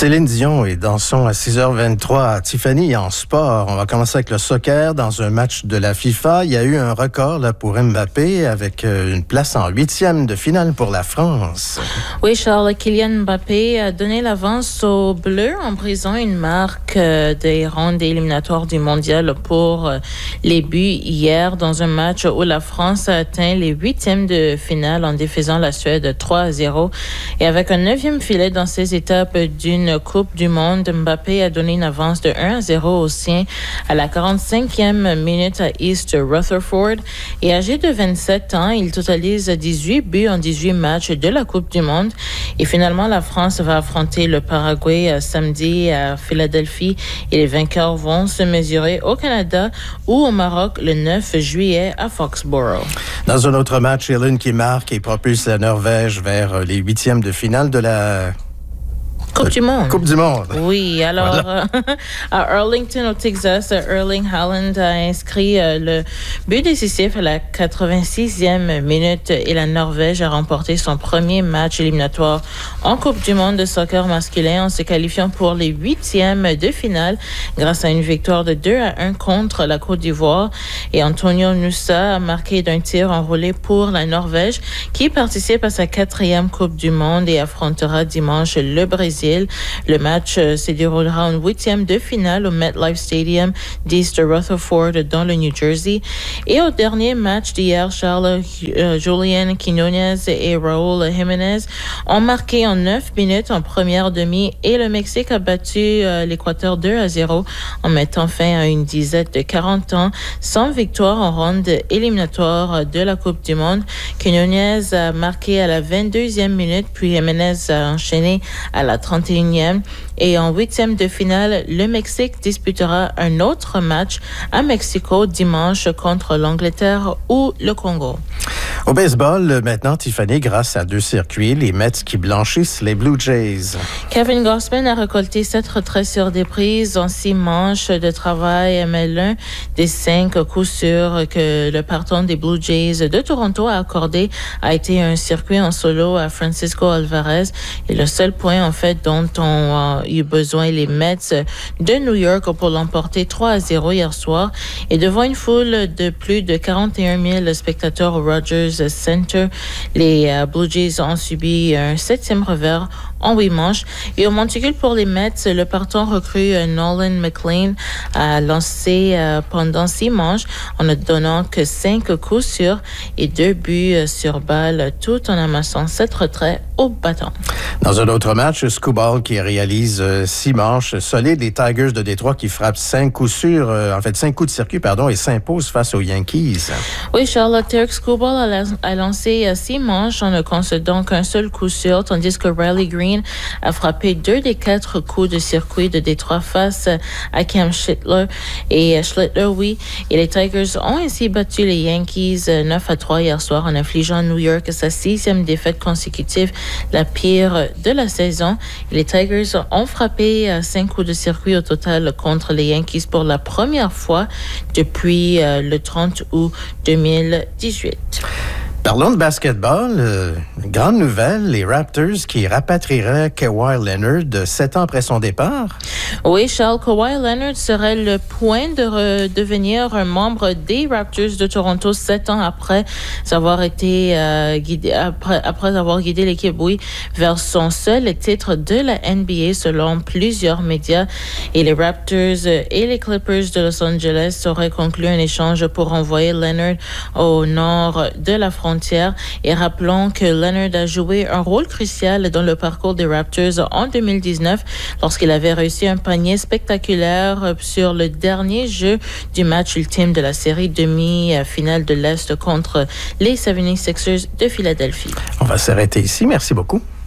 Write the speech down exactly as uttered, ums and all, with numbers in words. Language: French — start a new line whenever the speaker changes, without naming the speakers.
Céline Dion et dansons à six heures vingt-trois à Tiffany en sport. On va commencer avec le soccer. Dans un match de la FIFA, il y a eu un record là, pour Mbappé avec une place en huitième de finale pour la France.
Oui, Charles, Kylian Mbappé a donné l'avance aux Bleus en brisant une marque des rondes éliminatoires du mondial pour les buts hier dans un match où la France a atteint les huitièmes de finale en défaisant la Suède trois à zéro. Et avec un neuvième filet dans ces étapes d'une Coupe du Monde, Mbappé a donné une avance de un à zéro aux siens à la quarante-cinquième minute à East Rutherford. Et âgé de vingt-sept ans, il totalise dix-huit buts en dix-huit matchs de la Coupe du Monde. Et finalement, la France va affronter le Paraguay samedi à Philadelphie et les vainqueurs vont se mesurer au Canada ou au Maroc le neuf juillet à Foxborough.
Dans un autre match, Irlande qui marque et propulse la Norvège vers les huitièmes de finale de la
Coupe du Monde.
Coupe du Monde.
Oui, alors voilà. euh, à Arlington, au Texas, Erling Haaland a inscrit euh, le but décisif à la quatre-vingt-sixième minute et la Norvège a remporté son premier match éliminatoire en Coupe du Monde de soccer masculin en se qualifiant pour les huitièmes de finale grâce à une victoire de deux à un contre la Côte d'Ivoire. Et Antonio Nusa a marqué d'un tir enroulé pour la Norvège qui participe à sa quatrième Coupe du Monde et affrontera dimanche le Brésil. Le match euh, se déroulera en huitième de finale au MetLife Stadium d'East Rutherford dans le New Jersey. Et au dernier match d'hier, Charles, euh, Julian Quinones et Raúl Jiménez ont marqué en neuf minutes en première demi et le Mexique a battu euh, l'Équateur deux à zéro en mettant fin à une disette de quarante ans sans victoire en ronde éliminatoire de la Coupe du Monde. Quinones a marqué à la vingt-deuxième minute puis Jiménez a enchaîné à la trente et unième. Et en huitième de finale, le Mexique disputera un autre match à Mexico dimanche contre l'Angleterre ou le Congo.
Au baseball, maintenant, Tiffany, grâce à deux circuits, les Mets qui blanchissent les Blue Jays.
Kevin Gausman a récolté sept retraits sur des prises en six manches de travail, mais l'un des cinq coups sûrs que le partant des Blue Jays de Toronto a accordé a été un circuit en solo à Francisco Alvarez. Et le seul point, en fait, dont ont a eu besoin les Mets de New York pour l'emporter trois à zéro hier soir. Et devant une foule de plus de quarante et un mille spectateurs au Rogers Center, les uh, Blue Jays ont subi un septième revers en huit manches. Et au monticule pour les Mets, le partant recrue uh, Nolan McLean a lancé uh, pendant six manches en ne donnant que cinq coups sûrs et deux buts uh, sur balle, tout en amassant sept retraits au bâton.
Dans un autre match, Skubal qui réalise euh, six manches solides, les Tigers de Détroit qui frappent cinq coups sûrs, euh, en fait cinq coups de circuit, pardon, et s'imposent face aux Yankees.
Oui, Charlotte, Derek Skubal a, a lancé euh, six manches en ne concédant qu'un seul coup sûr, tandis que Riley Green a frappé deux des quatre coups de circuit de Détroit face à Cam Schlittler et euh, Schlittler, oui. Et les Tigers ont ainsi battu les Yankees euh, neuf à trois hier soir en infligeant New York sa sixième défaite consécutive, la pire de la saison. Les Tigers ont frappé euh, cinq coups de circuit au total contre les Yankees pour la première fois depuis euh, le trente août deux mille dix-huit.
Parlons de basketball. Euh, grande nouvelle, les Raptors qui rapatrieraient Kawhi Leonard de sept ans après son départ.
Oui, Charles, Kawhi Leonard serait le point de redevenir un membre des Raptors de Toronto sept ans après avoir été euh, guidé, après, après avoir guidé l'équipe, oui, vers son seul titre de la N B A selon plusieurs médias. Et les Raptors et les Clippers de Los Angeles auraient conclu un échange pour envoyer Leonard au nord de la frontière. Et rappelons que Leonard a joué un rôle crucial dans le parcours des Raptors en deux mille dix-neuf lorsqu'il avait réussi un panier spectaculaire sur le dernier jeu du match ultime de la série demi-finale de l'Est contre les soixante-sixers de Philadelphie.
On va s'arrêter ici. Merci beaucoup.